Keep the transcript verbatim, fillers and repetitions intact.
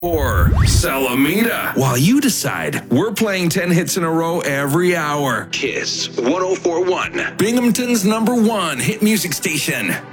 or Salamita. While you decide, we're playing ten hits in a row every hour. Kiss one oh four point one, Binghamton's number one hit music station.